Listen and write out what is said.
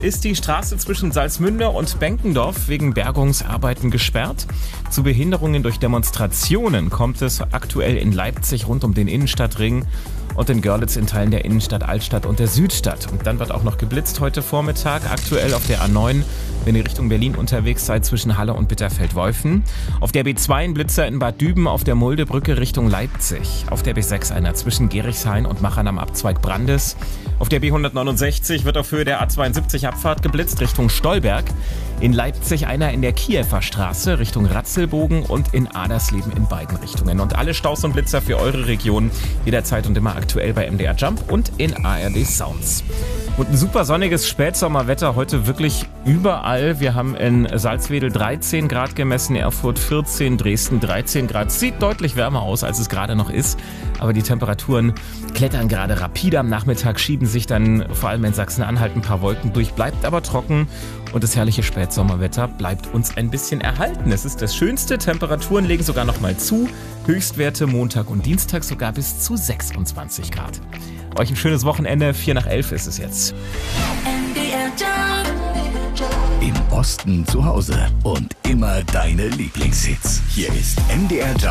Ist die Straße zwischen Salzmünde und Benkendorf wegen Bergungsarbeiten gesperrt. Zu Behinderungen durch Demonstrationen kommt es aktuell in Leipzig rund um den Innenstadtring und in Görlitz in Teilen der Innenstadt, Altstadt und der Südstadt. Und dann wird auch noch geblitzt heute Vormittag, aktuell auf der A9, wenn ihr Richtung Berlin unterwegs seid, zwischen Halle und Bitterfeld-Wolfen. Auf der B2 ein Blitzer in Bad Düben, auf der Muldebrücke Richtung Leipzig. Auf der B6 einer zwischen Gerichshain und Machern am Abzweig Brandes. Auf der B169 wird auf Höhe der A72 Abfahrt geblitzt Richtung Stolberg. In Leipzig einer in der Kiewer Straße Richtung Ratzelbogen und in Adersleben in beiden Richtungen. Und alle Staus und Blitzer für eure Region jederzeit und immer aktuell bei MDR Jump und in ARD Sounds. Und ein super sonniges Spätsommerwetter heute wirklich überall. Wir haben in Salzwedel 13 Grad gemessen, Erfurt 14, Dresden 13 Grad. Sieht deutlich wärmer aus, als es gerade noch ist. Aber die Temperaturen klettern gerade rapide. Am Nachmittag schieben sich dann vor allem in Sachsen-Anhalt ein paar Wolken durch, bleibt aber trocken. Und das herrliche Spätsommerwetter bleibt uns ein bisschen erhalten. Es ist das Schönste. Temperaturen legen sogar noch mal zu. Höchstwerte Montag und Dienstag sogar bis zu 26 Grad. Euch ein schönes Wochenende. 10:45 ist es jetzt. Im Osten zu Hause und immer deine Lieblingshits. Hier ist MDR Jump.